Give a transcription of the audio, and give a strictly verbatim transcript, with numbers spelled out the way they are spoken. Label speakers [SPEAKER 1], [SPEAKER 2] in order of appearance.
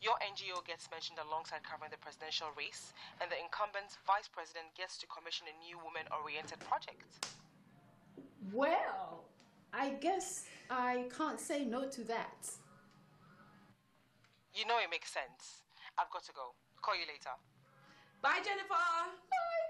[SPEAKER 1] Your N G O gets mentioned alongside covering the presidential race, and the incumbent vice president gets to commission a new woman-oriented project.
[SPEAKER 2] Well, I guess I can't say no to that.
[SPEAKER 1] You know it makes sense. I've got to go. Call you later.
[SPEAKER 3] Bye, Jennifer.
[SPEAKER 2] Bye.